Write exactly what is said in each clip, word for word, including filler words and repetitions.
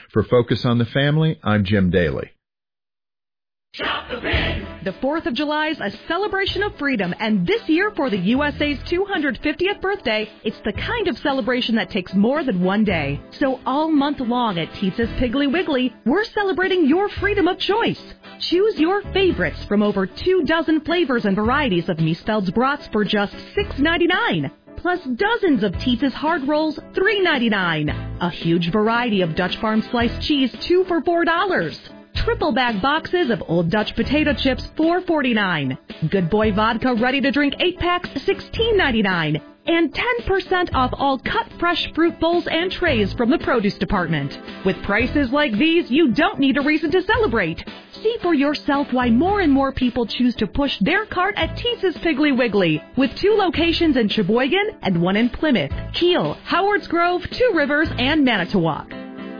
For Focus on the Family, I'm Jim Daly. Shop the Pig! The fourth of July is a celebration of freedom, and this year for the U S A's two hundred fiftieth birthday, it's the kind of celebration that takes more than one day. So all month long at Teetza's Piggly Wiggly, we're celebrating your freedom of choice. Choose your favorites from over two dozen flavors and varieties of Miesfeld's brats for just six ninety-nine. Plus dozens of Teetza's hard rolls, three ninety-nine. A huge variety of Dutch Farm sliced cheese, two for four dollars. Triple bag boxes of Old Dutch potato chips, four forty-nine. Good Boy vodka ready to drink eight packs, sixteen ninety-nine. And ten percent off all cut fresh fruit bowls and trays from the produce department. With prices like these, you don't need a reason to celebrate. See for yourself why more and more people choose to push their cart at Teetza's Piggly Wiggly, with two locations in Sheboygan and one in Plymouth, Kiel, Howards Grove, Two Rivers, and Manitowoc.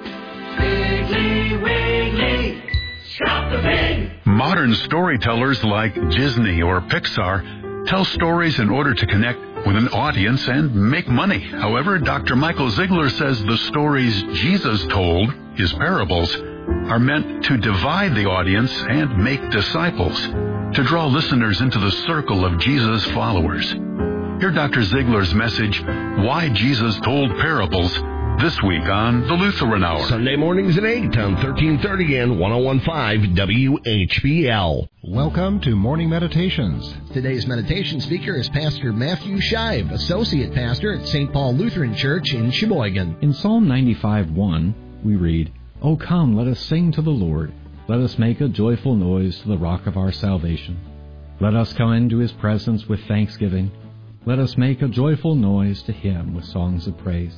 Piggly Wiggly, shop the pig! Modern storytellers like Disney or Pixar tell stories in order to connect with an audience and make money. However, Doctor Michael Ziegler says the stories Jesus told, his parables, are meant to divide the audience and make disciples, to draw listeners into the circle of Jesus' followers. Hear Doctor Ziegler's message, Why Jesus Told Parables, this week on The Lutheran Hour. Sunday mornings at eight on thirteen thirty and one oh one point five W H B L. Welcome to Morning Meditations. Today's meditation speaker is Pastor Matthew Shive, Associate Pastor at Saint Paul Lutheran Church in Sheboygan. In Psalm ninety-five one, we read, O come, let us sing to the Lord. Let us make a joyful noise to the rock of our salvation. Let us come into his presence with thanksgiving. Let us make a joyful noise to him with songs of praise.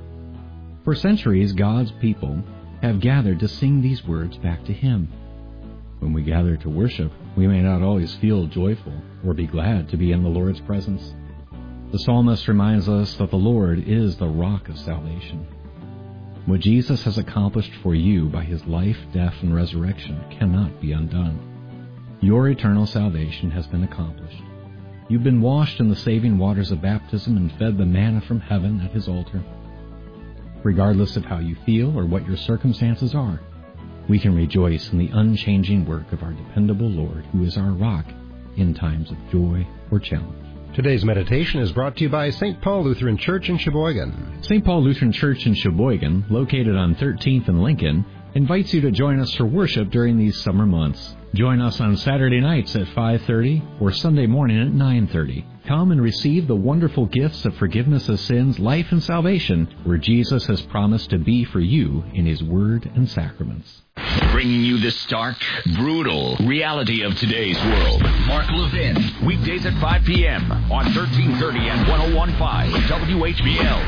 For centuries, God's people have gathered to sing these words back to him. When we gather to worship, we may not always feel joyful or be glad to be in the Lord's presence. The psalmist reminds us that the Lord is the rock of salvation. What Jesus has accomplished for you by his life, death, and resurrection cannot be undone. Your eternal salvation has been accomplished. You've been washed in the saving waters of baptism and fed the manna from heaven at his altar. Regardless of how you feel or what your circumstances are, we can rejoice in the unchanging work of our dependable Lord, who is our rock in times of joy or challenge. Today's meditation is brought to you by Saint Paul Lutheran Church in Sheboygan. Saint Paul Lutheran Church in Sheboygan, located on thirteenth and Lincoln, invites you to join us for worship during these summer months. Join us on Saturday nights at five thirty or Sunday morning at nine thirty. Come and receive the wonderful gifts of forgiveness of sins, life, and salvation, where Jesus has promised to be for you in his word and sacraments. Bringing you the stark, brutal reality of today's world. Mark Levin, weekdays at five p.m. on thirteen thirty and one oh one point five W H B L.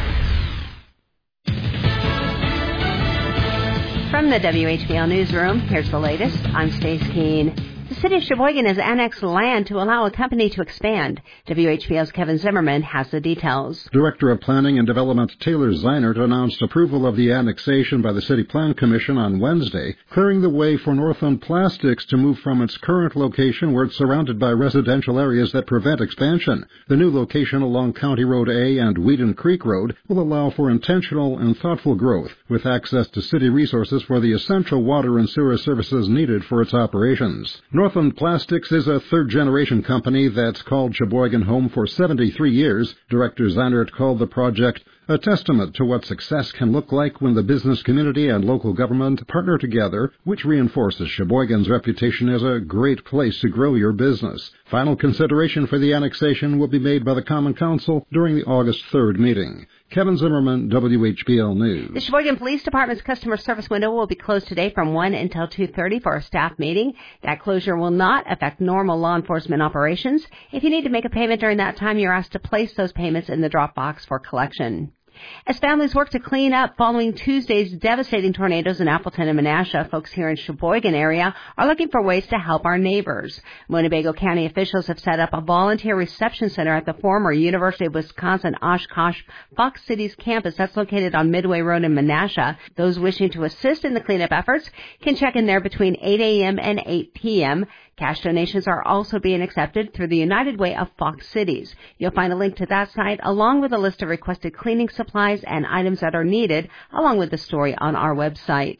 From the W H B L Newsroom, here's the latest. I'm Stace Keene. The city of Sheboygan has annexed land to allow a company to expand. W H B L's Kevin Zimmerman has the details. Director of Planning and Development Taylor Zeinert announced approval of the annexation by the City Plan Commission on Wednesday, clearing the way for Northland Plastics to move from its current location where it's surrounded by residential areas that prevent expansion. The new location along County Road A and Whedon Creek Road will allow for intentional and thoughtful growth, with access to city resources for the essential water and sewer services needed for its operations. Northland Plastics is a third-generation company that's called Sheboygan home for seventy-three years. Director Zeinert called the project a testament to what success can look like when the business community and local government partner together, which reinforces Sheboygan's reputation as a great place to grow your business. Final consideration for the annexation will be made by the Common Council during the August third meeting. Kevin Zimmerman, W H B L News. The Sheboygan Police Department's customer service window will be closed today from one until two thirty for a staff meeting. That closure will not affect normal law enforcement operations. If you need to make a payment during that time, you're asked to place those payments in the drop box for collection. As families work to clean up following Tuesday's devastating tornadoes in Appleton and Menasha, folks here in Sheboygan area are looking for ways to help our neighbors. Winnebago County officials have set up a volunteer reception center at the former University of Wisconsin Oshkosh Fox Cities campus that's located on Midway Road in Menasha. Those wishing to assist in the cleanup efforts can check in there between eight a.m. and eight p.m. Cash donations are also being accepted through the United Way of Fox Cities. You'll find a link to that site along with a list of requested cleaning supplies and items that are needed, along with the story on our website.